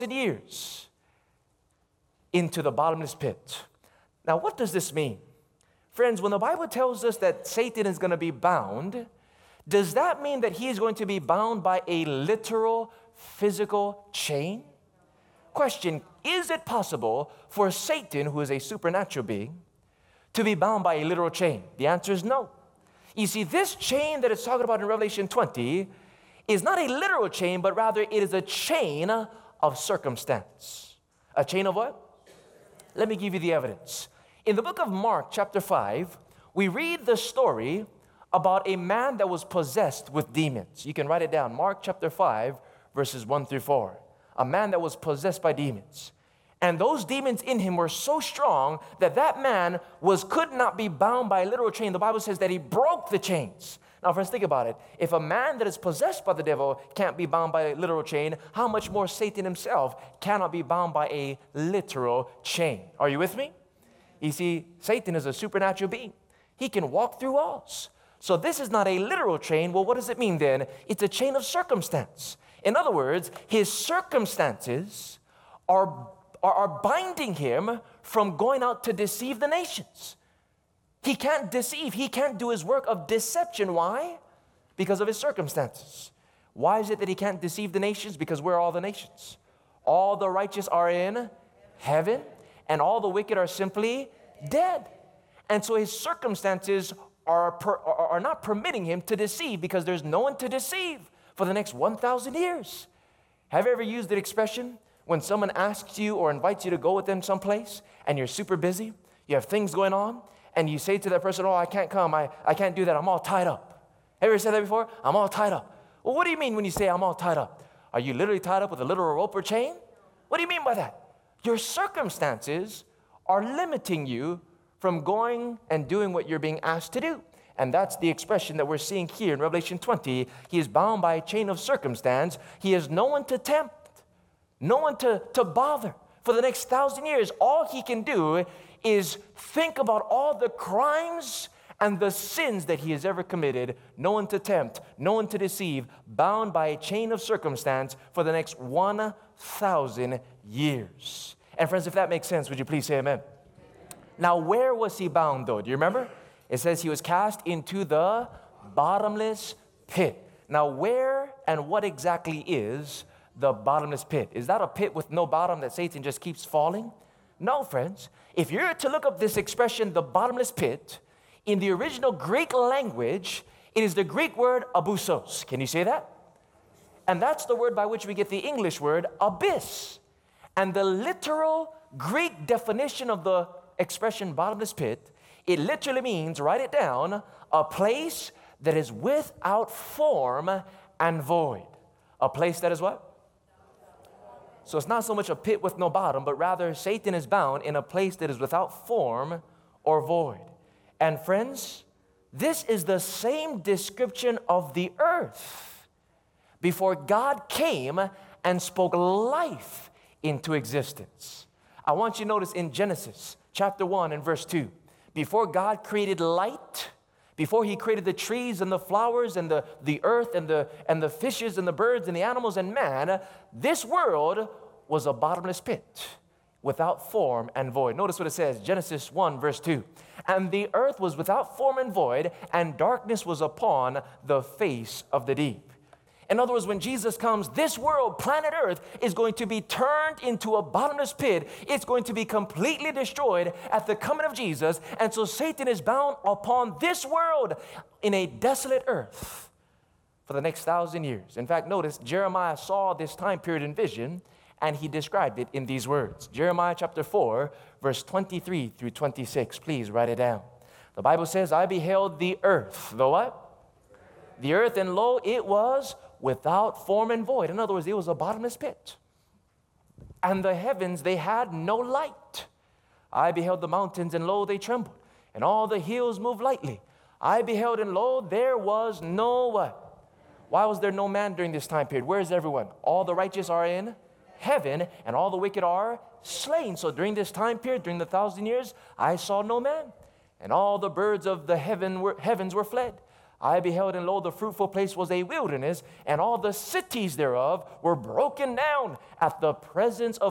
years into the bottomless pit. Now, what does this mean? Friends, when the Bible tells us that Satan is going to be bound, does that mean that he is going to be bound by a literal, physical chain? Question, is it possible for Satan, who is a supernatural being, to be bound by a literal chain? The answer is no. You see, this chain that it's talking about in Revelation 20 is not a literal chain, but rather it is a chain of circumstance. A chain of what? Let me give you the evidence. In the book of Mark, chapter 5, we read the story about a man that was possessed with demons. You can write it down. Mark chapter 5, verses 1 through 4. A man that was possessed by demons. And those demons in him were so strong that that man could not be bound by a literal chain. The Bible says that he broke the chains. Now, friends, think about it. If a man that is possessed by the devil can't be bound by a literal chain, how much more Satan himself cannot be bound by a literal chain? Are you with me? You see, Satan is a supernatural being. He can walk through walls. So this is not a literal chain. Well, what does it mean then? It's a chain of circumstance. In other words, his circumstances are binding him from going out to deceive the nations. He can't deceive. He can't do his work of deception. Why? Because of his circumstances. Why is it that he can't deceive the nations? Because we're all the nations. All the righteous are in heaven, and all the wicked are simply dead. And so his circumstances are not permitting him to deceive, because there's no one to deceive for the next 1,000 years. Have you ever used that expression when someone asks you or invites you to go with them someplace and you're super busy, you have things going on, and you say to that person, oh, I can't come, I can't do that, I'm all tied up. Have you ever said that before? I'm all tied up. Well, what do you mean when you say I'm all tied up? Are you literally tied up with a literal rope or chain? What do you mean by that? Your circumstances are limiting you from going and doing what you're being asked to do. And that's the expression that we're seeing here in Revelation 20. He is bound by a chain of circumstance. He has no one to tempt, no one to bother. For the next 1,000 years, all he can do is think about all the crimes and the sins that he has ever committed. No one to tempt, no one to deceive, bound by a chain of circumstance for the next 1,000 years. And friends, if that makes sense, would you please say amen? Now, where was he bound, though? Do you remember? It says he was cast into the bottomless pit. Now, where and what exactly is the bottomless pit? Is that a pit with no bottom that Satan just keeps falling? No, friends. If you're to look up this expression, the bottomless pit, in the original Greek language, it is the Greek word abyssos. Can you say that? And that's the word by which we get the English word abyss. And the literal Greek definition of the expression bottomless pit, it literally means, write it down, a place that is without form and void. A place that is what? So it's not so much a pit with no bottom, but rather Satan is bound in a place that is without form or void. And friends, this is the same description of the earth before God came and spoke life into existence. I want you to notice in Genesis chapter 1 and verse 2, before God created light, before he created the trees and the flowers and the earth and the fishes and the birds and the animals and man, this world was a bottomless pit without form and void. Notice what it says, Genesis 1 verse 2. And the earth was without form and void, and darkness was upon the face of the deep. In other words, when Jesus comes, this world, planet Earth, is going to be turned into a bottomless pit. It's going to be completely destroyed at the coming of Jesus. And so Satan is bound upon this world in a desolate earth for the next 1,000 years. In fact, notice Jeremiah saw this time period in vision, and he described it in these words. Jeremiah chapter 4, verse 23 through 26. Please write it down. The Bible says, I beheld the earth. The what? The earth, and lo, it was without form and void. In other words, it was a bottomless pit. And the heavens, they had no light. I beheld the mountains, and lo, they trembled, and all the hills moved lightly. I beheld, and lo, there was no what? Why was there no man during this time period? Where is everyone? All the righteous are in heaven, and all the wicked are slain. So during this time period, during the 1,000 years, I saw no man, and all the birds of the heavens were fled. I beheld, and lo, the fruitful place was a wilderness, and all the cities thereof were broken down at the presence of